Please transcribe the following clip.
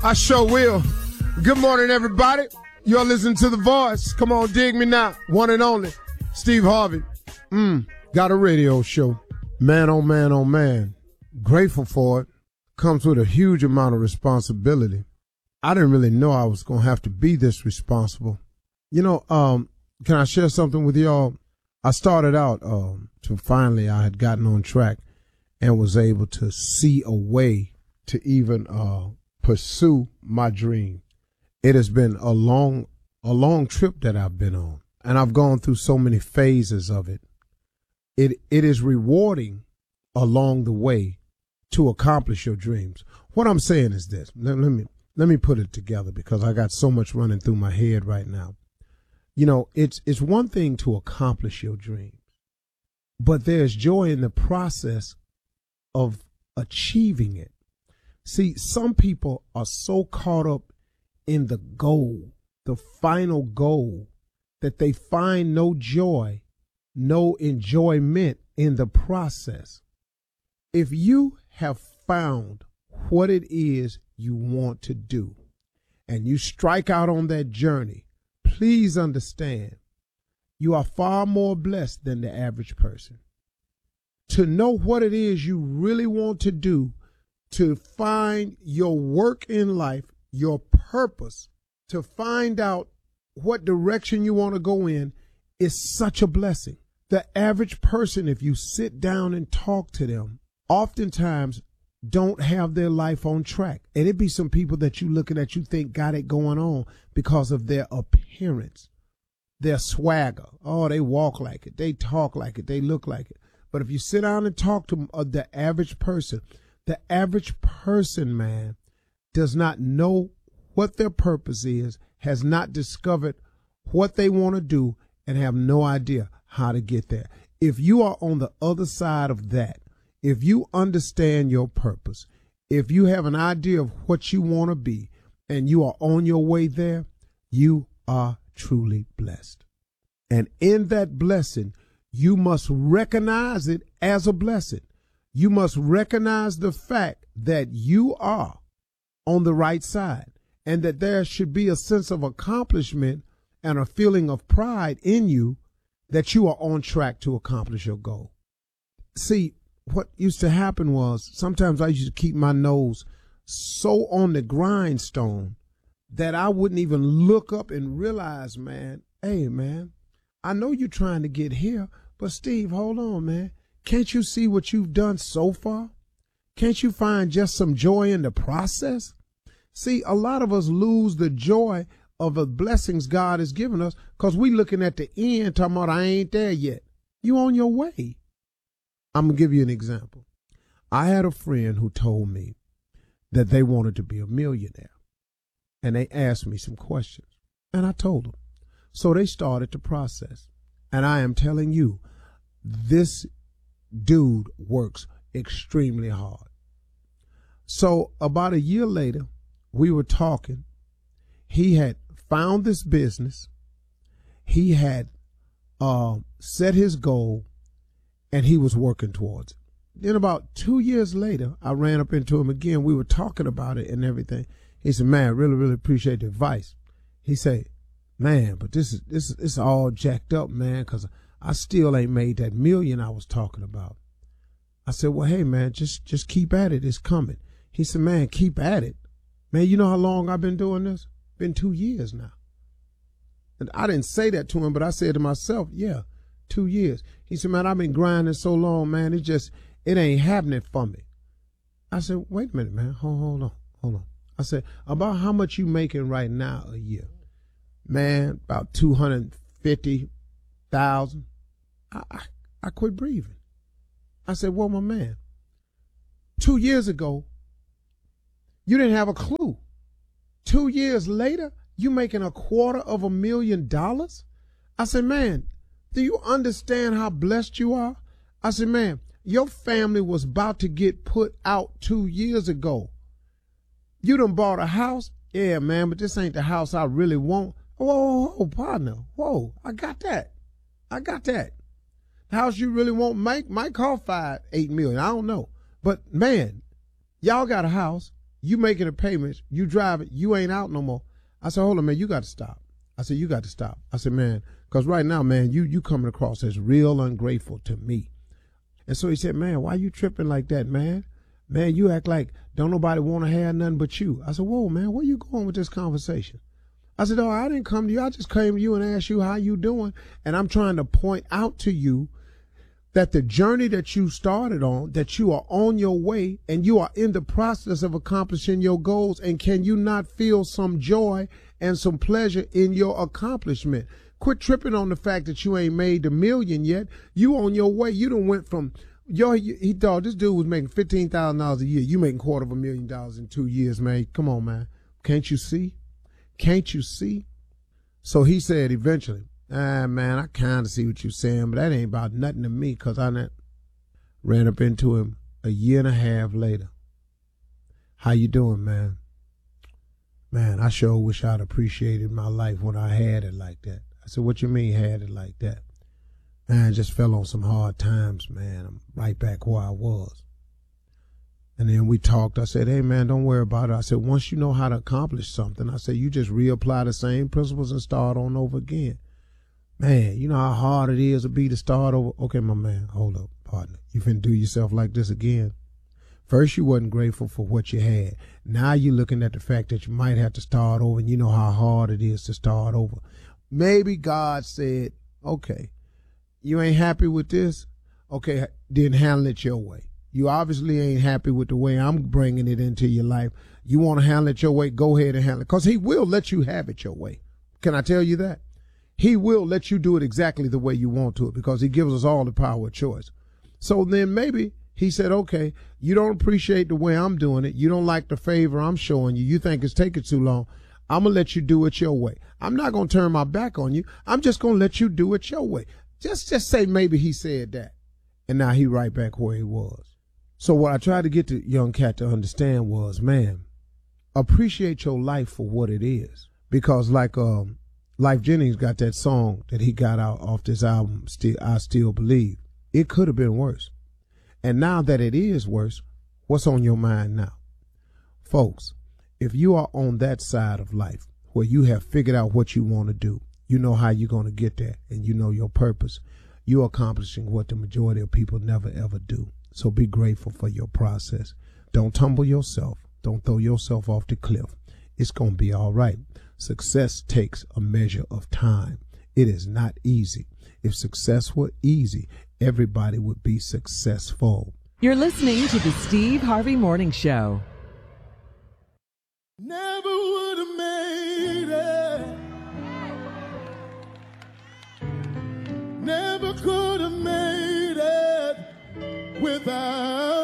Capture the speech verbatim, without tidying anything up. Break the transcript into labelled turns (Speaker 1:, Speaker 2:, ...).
Speaker 1: I sure will. Good morning, everybody. You're listening to The Voice. Come on, dig me now. One and only, Steve Harvey. Mm, got a radio show. Man, oh man, oh man. Grateful for it. Comes with a huge amount of responsibility. I didn't really know I was going to have to be this responsible. You know, um, can I share something with y'all? I started out um, to finally I had gotten on track and was able to see a way to even uh, pursue my dream. It has been a long, a long trip that I've been on, and I've gone through so many phases of it. It it is rewarding along the way to accomplish your dreams. What I'm saying is this. Let, let me let me put it together because I got so much running through my head right now. You know, it's it's one thing to accomplish your dreams, but there's joy in the process of achieving it. See, some people are so caught up in the goal, the final goal, that they find no joy, no enjoyment in the process. If you have found what it is you want to do and you strike out on that journey, please understand you are far more blessed than the average person. To know what it is you really want to do, to find your work in life, your purpose, to find out what direction you want to go in is such a blessing. The average person, if you sit down and talk to them, oftentimes don't have their life on track. And it be some people that you looking at, you think got it going on because of their appearance, their swagger. Oh, they walk like it. They talk like it. They look like it. But if you sit down and talk to uh, the average person, the average person, man, does not know what their purpose is, has not discovered what they want to do, and have no idea how to get there. If you are on the other side of that, if you understand your purpose, if you have an idea of what you want to be, and you are on your way there, you are truly blessed. And in that blessing, you must recognize it as a blessing. You must recognize the fact that you are on the right side and that there should be a sense of accomplishment and a feeling of pride in you that you are on track to accomplish your goal. See, what used to happen was sometimes I used to keep my nose so on the grindstone that I wouldn't even look up and realize, man, hey, man, I know you're trying to get here, but Steve, hold on, man. Can't you see what you've done so far? Can't you find just some joy in the process? See, a lot of us lose the joy of the blessings God has given us because we looking at the end talking about I ain't there yet. You on your way. I'm going to give you an example. I had a friend who told me that they wanted to be a millionaire, and they asked me some questions, and I told them. So they started the process, and I am telling you, this dude works extremely hard. So about a year later, we were talking. He had found this business. He had uh, set his goal, and he was working towards it. Then about two years later, I ran up into him again. We were talking about it and everything. He said, man, really, really appreciate the advice. He said, man, but this is this is it's all jacked up, man, because I still ain't made that million I was talking about. I said, well, hey, man, just just keep at it. It's coming. He said, man, keep at it. Man, you know how long I've been doing this? Been two years now. And I didn't say that to him, but I said to myself, yeah, two years. He said, man, I've been grinding so long, man, it just, it ain't happening for me. I said, wait a minute, man, hold, hold on, hold on. I said, about how much you making right now a year? Man, about two hundred fifty thousand. I, I, I quit breathing. I said, well, my man, two years ago, you didn't have a clue. Two years later, you making a quarter of a million dollars? I said, man, do you understand how blessed you are? I said, man, your family was about to get put out two years ago. You done bought a house? Yeah, man, but this ain't the house I really want. Whoa, whoa, whoa, partner. Whoa, I got that. I got that. The house you really want might, might cost five, eight million. I don't know. But, man, y'all got a house. You making the payments, you driving, you ain't out no more. I said, hold on, man, you got to stop. I said, you got to stop. I said, man, because right now, man, you you coming across as real ungrateful to me. And so he said, man, why you tripping like that, man? Man, you act like don't nobody want to have nothing but you. I said, whoa, man, where you going with this conversation? I said, oh, I didn't come to you. I just came to you and asked you how you doing. And I'm trying to point out to you that the journey that you started on, that you are on your way and you are in the process of accomplishing your goals. And can you not feel some joy and some pleasure in your accomplishment? Quit tripping on the fact that you ain't made the million yet. You on your way. You done went from, yo, he thought this dude was making fifteen thousand dollars a year. You making quarter of a million dollars in two years, man. Come on, man. Can't you see? Can't you see? So he said eventually, ah, man, I kind of see what you're saying, but that ain't about nothing to me, because I not, ran up into him a year and a half later. How you doing, man? Man, I sure wish I'd appreciated my life when I had it like that. I said, what you mean had it like that? Man, I just fell on some hard times, man. I'm right back where I was. And then we talked. I said, hey, man, don't worry about it. I said, once you know how to accomplish something, I said, you just reapply the same principles and start on over again. Man, you know how hard it is to be to start over. Okay, my man, hold up, partner. You finna do yourself like this again. First, you wasn't grateful for what you had. Now you're looking at the fact that you might have to start over, and you know how hard it is to start over. Maybe God said, okay, you ain't happy with this? Okay, then handle it your way. You obviously ain't happy with the way I'm bringing it into your life. You want to handle it your way, go ahead and handle it. Because he will let you have it your way. Can I tell you that? He will let you do it exactly the way you want to it, because he gives us all the power of choice. So then maybe he said, okay, you don't appreciate the way I'm doing it. You don't like the favor I'm showing you. You think it's taking too long. I'm going to let you do it your way. I'm not going to turn my back on you. I'm just going to let you do it your way. Just, just say maybe he said that. And now he right back where he was. So what I tried to get the young cat to understand was, man, appreciate your life for what it is. Because like um, Life Jennings got that song that he got out off this album, Still, I Still Believe. It could have been worse. And now that it is worse, what's on your mind now? Folks, if you are on that side of life where you have figured out what you want to do, you know how you're going to get there, and you know your purpose, you're accomplishing what the majority of people never ever do. So be grateful for your process. Don't tumble yourself. Don't throw yourself off the cliff. It's going to be all right. Success takes a measure of time. It is not easy. If success were easy, everybody would be successful.
Speaker 2: You're listening to the Steve Harvey Morning Show.
Speaker 3: Never would have made it. Never could have made it without